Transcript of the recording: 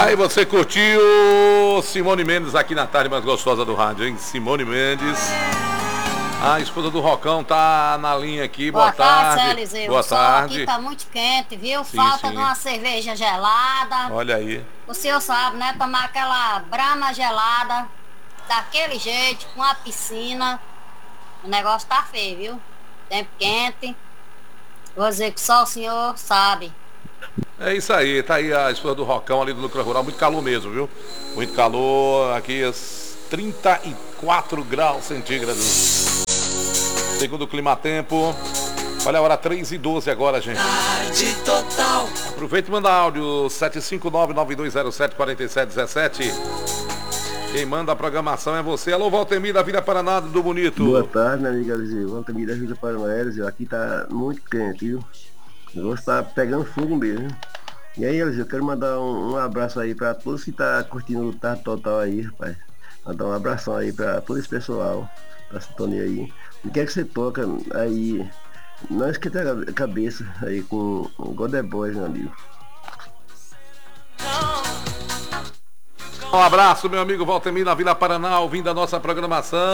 Aí você curtiu Simone Mendes aqui na tarde mais gostosa do rádio, hein? Simone Mendes. A esposa do Rocão tá na linha aqui. Boa tarde. Eliseu. Boa tarde. Aqui tá muito quente, viu? Sim, Falta sim. de uma cerveja gelada. Olha aí. O senhor sabe, né? Tomar aquela brama gelada, daquele jeito, com a piscina. O negócio tá feio, viu? Tempo quente. Vou dizer que só o senhor sabe. É isso aí, tá aí a esposa do Rocão ali do Núcleo Rural. Muito calor mesmo, viu? Muito calor. Aqui 34 graus centígrados. Segundo o Climatempo. Olha a hora 3h12 agora, gente. Total. Aproveita e manda áudio 759-9207-4717. Quem manda a programação é você. Alô, Valtemir da Vila Paraná do Bonito. Boa tarde, minha amiga Eliseu. Valtemir da Vila Paraná, Eliseu. Aqui tá muito quente, viu? O negócio tá pegando fogo mesmo. E aí, Eliseu, eu quero mandar um abraço aí pra todos que tá curtindo o Tarde Total aí, rapaz. Mandar um abração aí pra todo esse pessoal da sintonia aí. O que é que você toca aí? Não esquenta a cabeça aí com o God The Boys, meu amigo. Um abraço, meu amigo Valtemir na Vila Paraná, ouvindo a nossa programação.